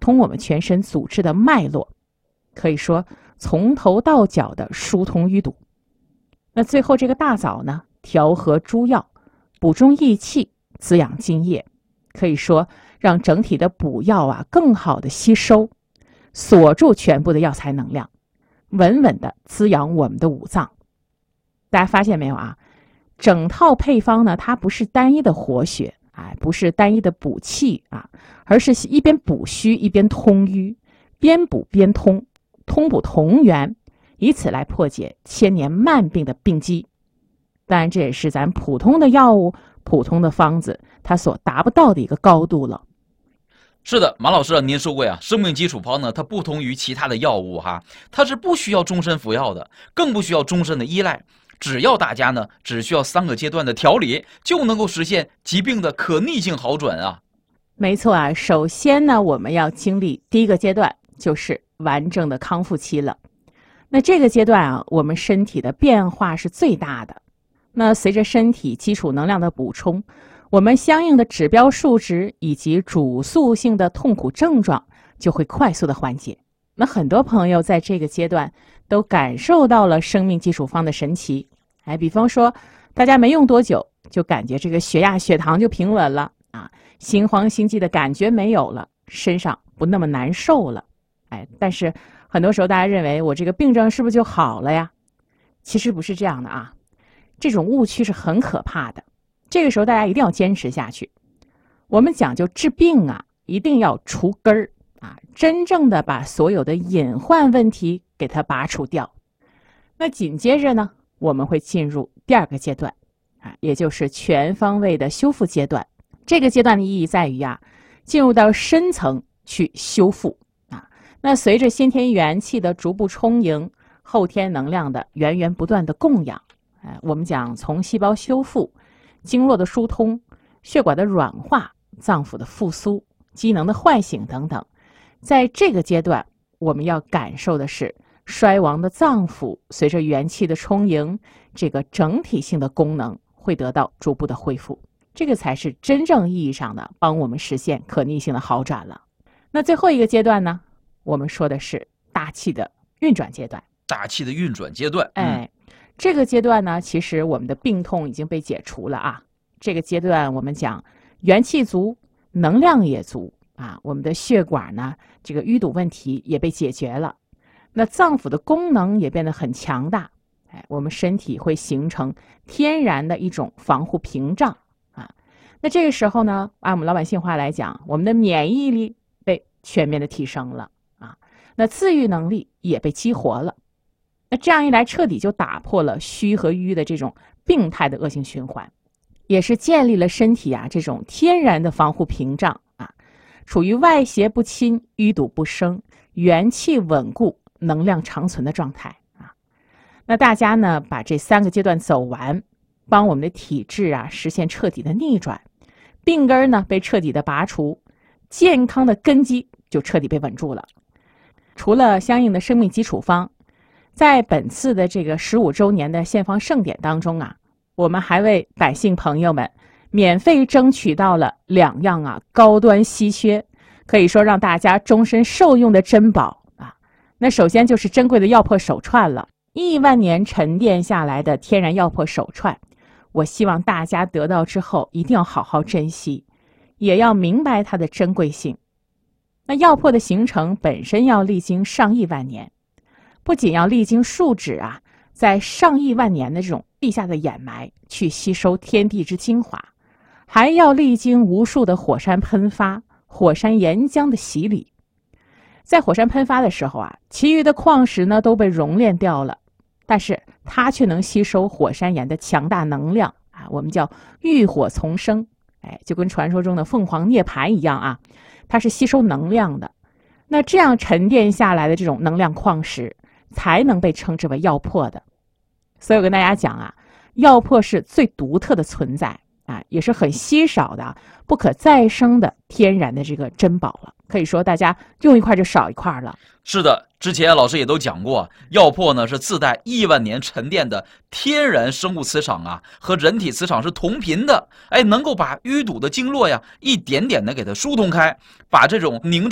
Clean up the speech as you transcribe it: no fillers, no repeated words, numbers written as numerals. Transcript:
通我们全身组织的脉络，可以说从头到脚的疏通淤堵。那最后这个大枣呢，调和诸药，补中益气，滋养津液，可以说让整体的补药啊更好的吸收，锁住全部的药材能量，稳稳的滋养我们的五脏。大家发现没有啊？整套配方呢，它不是单一的活血，不是单一的补气啊，而是一边补虚一边通瘀，边补边通，通补同源，以此来破解千年慢病的病机。当然这也是咱普通的药物、普通的方子它所达不到的一个高度了。 是的，马老师您说过呀，生命基础方呢，它不同于其他的药物它是不需要终身服药的，更不需要终身的依赖。只要大家呢，只需要3个阶段的调理，就能够实现疾病的可逆性好转啊。 没错啊，首先呢，我们要经历第一个阶段，就是完整的康复期了。那这个阶段啊，我们身体的变化是最大的。那随着身体基础能量的补充，我们相应的指标数值以及主诉性的痛苦症状就会快速的缓解。那很多朋友在这个阶段都感受到了生命基础方的神奇。比方说大家没用多久就感觉这个血压血糖就平稳了啊，心慌心悸的感觉没有了，身上不那么难受了。但是很多时候大家认为我这个病症是不是就好了呀？其实不是这样的啊，这种误区是很可怕的。这个时候大家一定要坚持下去。我们讲究治病啊，一定要除根儿啊，真正的把所有的隐患问题给它拔除掉。那紧接着呢，我们会进入第2个阶段也就是全方位的修复阶段。这个阶段的意义在于进入到深层去修复那随着先天元气的逐步充盈，后天能量的源源不断的供养，我们讲从细胞修复、经络的疏通、血管的软化、脏腑的复苏、机能的唤醒等等。在这个阶段，我们要感受的是衰亡的脏腑随着元气的充盈，这个整体性的功能会得到逐步的恢复，这个才是真正意义上的帮我们实现可逆性的好转了。那最后一个阶段呢，我们说的是大气的运转阶段。 大气的运转阶段， 这个阶段呢，其实我们的病痛已经被解除了这个阶段我们讲元气足，能量也足我们的血管呢，这个淤堵问题也被解决了，那脏腑的功能也变得很强大，我们身体会形成天然的一种防护屏障那这个时候呢，按我们老百姓话来讲，我们的免疫力被全面的提升了那自愈能力也被激活了。那这样一来，彻底就打破了虚和瘀的这种病态的恶性循环，也是建立了身体这种天然的防护屏障处于外邪不侵、淤堵不生、元气稳固、能量长存的状态那大家呢，把这3个阶段走完，帮我们的体质实现彻底的逆转，病根呢被彻底的拔除，健康的根基就彻底被稳住了。除了相应的生命基础方，在本次的这个15周年的献方盛典当中我们还为百姓朋友们免费争取到了2样高端稀缺，可以说让大家终身受用的珍宝那首先就是珍贵的药粕手串了，1万年沉淀下来的天然药粕手串，我希望大家得到之后一定要好好珍惜，也要明白它的珍贵性。那药粕的形成本身要历经上亿万年，不仅要历经数指在上亿万年的这种地下的掩埋去吸收天地之精华，还要历经无数的火山喷发、火山岩浆的洗礼。在火山喷发的时候其余的矿石呢都被熔炼掉了，但是它却能吸收火山岩的强大能量我们叫浴火重生，就跟传说中的凤凰涅槃一样它是吸收能量的。那这样沉淀下来的这种能量矿石才能被称之为药粕的。所以我跟大家讲药粕是最独特的存在也是很稀少的不可再生的天然的这个珍宝了，可以说大家用一块就少一块了。 是的，之前老师也都讲过，药粕呢是自带亿万年沉淀的天然生物磁场和人体磁场是同频的，能够把淤堵的经络一点点的给它疏通开，把这种凝